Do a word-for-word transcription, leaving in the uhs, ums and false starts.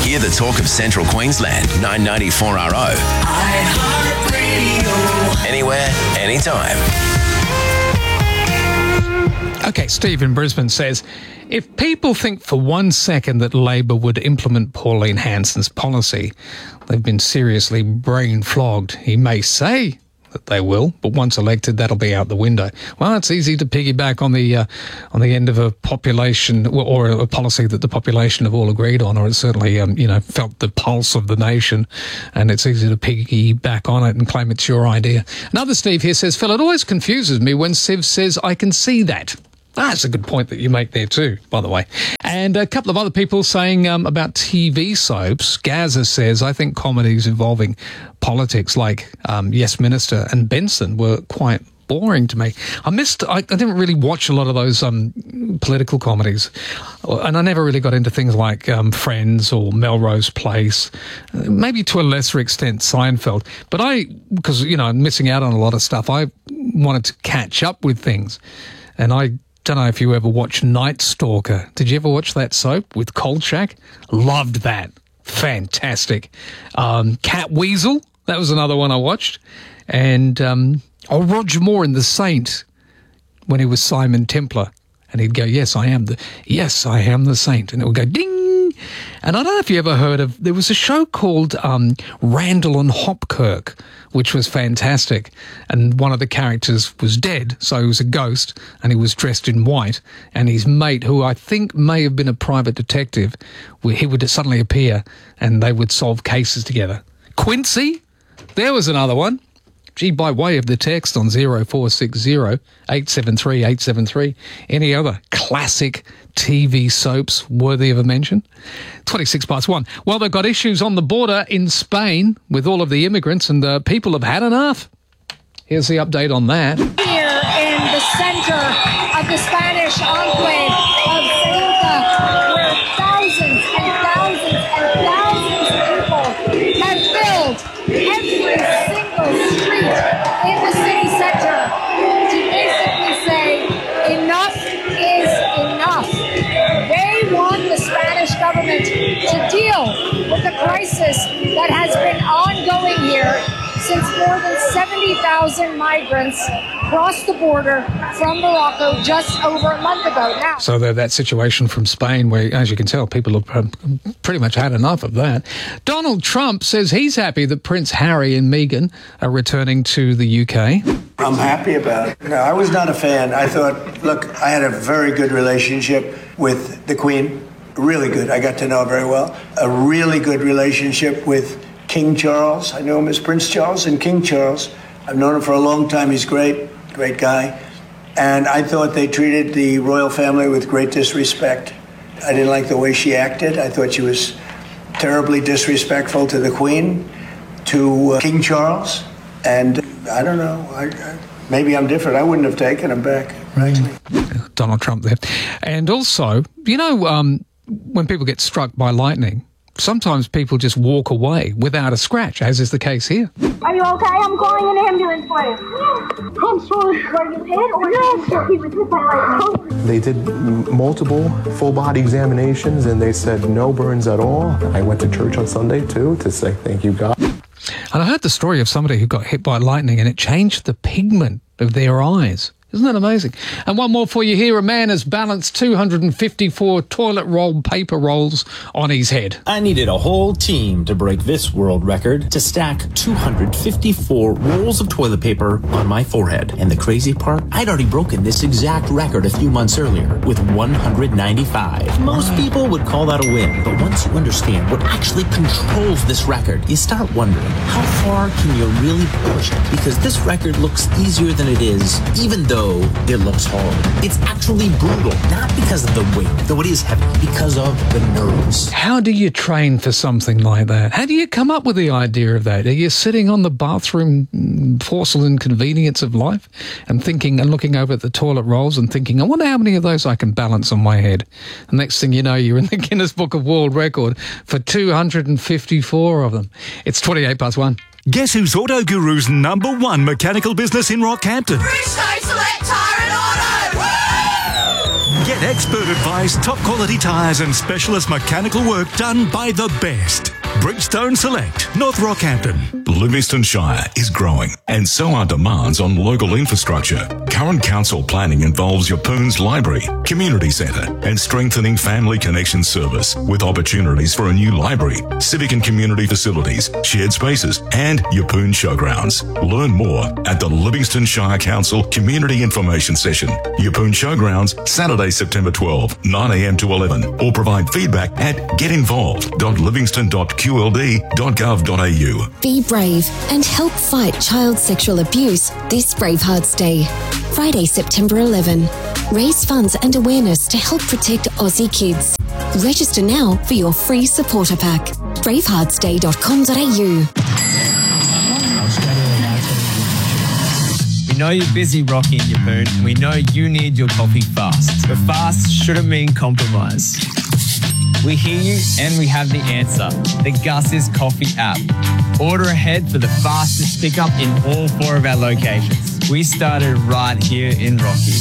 Hear the talk of Central Queensland, nine ninety-four R O. iHeartRadio. Anywhere, anytime. Okay, Steve in Brisbane says, if people think for one second that Labor would implement Pauline Hanson's policy, they've been seriously brain flogged. He may say that they will, but once elected, that'll be out the window. Well, it's easy to piggyback on the uh, on the end of a population or a policy that the population have all agreed on, or it certainly um, you know felt the pulse of the nation, and it's easy to piggyback on it and claim it's your idea. Another Steve here says, Phil, it always confuses me when Civ says I can see that. That's a good point that you make there too, by the way. And a couple of other people saying um, about T V soaps. Gaza says, I think comedies involving politics like um, Yes Minister and Benson were quite boring to me. I missed, I, I didn't really watch a lot of those um, political comedies. And I never really got into things like um, Friends or Melrose Place, maybe to a lesser extent Seinfeld. But I, because, you know, I'm missing out on a lot of stuff, I wanted to catch up with things. And I don't know if you ever watched Night Stalker. Did you ever watch that soap with Kolchak? Loved that. Fantastic. Um, Cat Weasel, that was another one I watched. And um, oh, Roger Moore in The Saint, when he was Simon Templar. And he'd go, yes, I am the, yes, I am the Saint. And it would go, ding. And I don't know if you ever heard of, there was a show called um, Randall and Hopkirk, which was fantastic. And one of the characters was dead, so he was a ghost, and he was dressed in white. And his mate, who I think may have been a private detective, he would suddenly appear, and they would solve cases together. Quincy, there was another one. Gee, by way of the text on zero four six zero, eight seven three, eight seven three. Any other classic T V soaps worthy of a mention? twenty-six past one. Well, they've got issues on the border in Spain with all of the immigrants, and uh, people have had enough. Here's the update on that. Here in the center of the Spanish enclave of Ceuta, where thousands and thousands and thousands of people have filled every single street in the city center to basically say enough is enough. They want the Spanish government to deal with the crisis that has been ongoing here since more than seventy thousand migrants crossed the border from Morocco just over a month ago now. So that situation from Spain where, as you can tell, people have um, pretty much had enough of that. Donald Trump says he's happy that Prince Harry and Meghan are returning to the U K. I'm happy about it. No, I was not a fan. I thought, look, I had a very good relationship with the Queen. Really good. I got to know her very well. A really good relationship with King Charles. I knew him as Prince Charles and King Charles. I've known him for a long time. He's great, great guy. And I thought they treated the royal family with great disrespect. I didn't like the way she acted. I thought she was terribly disrespectful to the Queen, to uh, King Charles. And I don't know, I, I, maybe I'm different. I wouldn't have taken him back, frankly. Donald Trump there. And also, you know, um, when people get struck by lightning, sometimes people just walk away without a scratch, as is the case here. Are you okay? I'm calling an ambulance for you. I'm sorry. Were you hit or yes? He was hit by lightning. They did multiple full-body examinations, and they said no burns at all. I went to church on Sunday, too, to say thank you, God. And I heard the story of somebody who got hit by lightning, and it changed the pigment of their eyes. Isn't that amazing? And one more for you here. A man has balanced two hundred fifty-four toilet roll paper rolls on his head. I needed a whole team to break this world record, to stack two hundred fifty-four rolls of toilet paper on my forehead. And the crazy part, I'd already broken this exact record a few months earlier with one hundred ninety-five. Most people would call that a win, but once you understand what actually controls this record, you start wondering, how far can you really push it? Because this record looks easier than it is, even though it looks hard. It's actually brutal, not because of the weight, though it is heavy, because of the nerves. How do you train for something like that? How do you come up with the idea of that? Are you sitting on the bathroom porcelain convenience of life and thinking and looking over at the toilet rolls and thinking, I wonder how many of those I can balance on my head? And next thing you know, you're in the Guinness Book of World Record for two hundred fifty-four of them. It's twenty-eight past one. Guess who's Auto Guru's number one mechanical business in Rockhampton? Bridgestone Select Tire and Auto! Woo! Guess Get expert advice, top quality tyres and specialist mechanical work done by the best. Bridgestone Select, North Rockhampton. Livingston Shire is growing, and so are demands on local infrastructure. Current council planning involves Yapoon's library, community centre, and strengthening family connection service with opportunities for a new library, civic and community facilities, shared spaces, and Yapoon showgrounds. Learn more at the Livingston Shire Council Community Information Session. Yapoon Showgrounds, Saturday, September twelfth, nine a m to eleven, or provide feedback at getinvolved dot livingston dot q l d dot gov dot a u. Be brave and help fight child sexual abuse this Bravehearts Day. Friday, September eleventh. Raise funds and awareness to help protect Aussie kids. Register now for your free supporter pack. bravehearts day dot com dot a u. We know you're busy rocking your Yapoon, and we know you need your coffee fast. But fast shouldn't mean compromise. We hear you and we have the answer. The Gus's Coffee app. Order ahead for the fastest pickup in all four of our locations. We started right here in Rocky.